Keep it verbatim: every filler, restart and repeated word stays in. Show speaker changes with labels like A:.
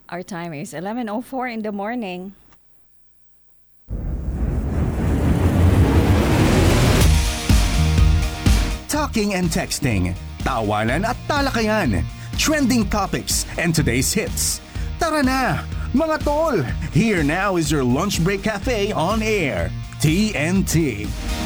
A: Our time is eleven oh four in the morning.
B: Talking and texting, tawanan at talakayan, trending topics, and today's hits. Tara na, mga tol! Here now is your lunch break cafe on air. T N T.